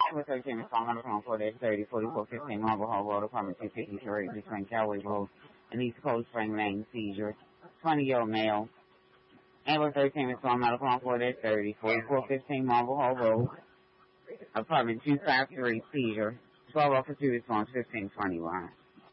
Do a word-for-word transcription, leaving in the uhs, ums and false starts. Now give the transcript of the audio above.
With thirteen responding on four days, thirty, forty-four, fifteen, Marble Hall Road, apartment two fifty-three, between Cowboy Road and East Coast Spring Lane, seizure. twenty-year-old male. And with thirteen responding on four days, thirty, forty-four, fifteen, Marble Hall Road, apartment two fifty-three, seizure. twelve officer response, fifteen twenty-one.